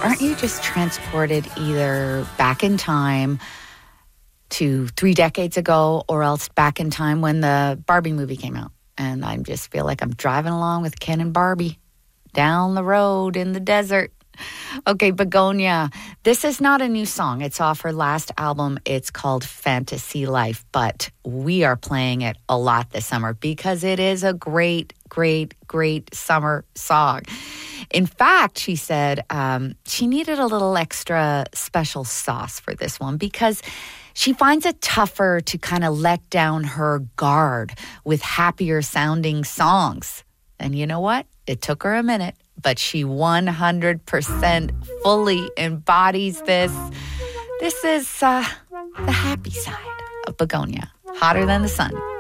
aren't you just transported either back in time to 3 decades ago or else back in time when the Barbie movie came out? And I just feel like I'm driving along with Ken and Barbie down the road in the desert. Okay, Begonia. This is not a new song. It's off her last album. It's called Fantasy Life, but we are playing it a lot this summer because it is a great, great, great summer song. In fact, she said she needed a little extra special sauce for this one because she finds it tougher to kind of let down her guard with happier sounding songs. And you know what? It took her a minute, but she 100% fully embodies this. This is the happy side of Begonia, Hotter Than the Sun.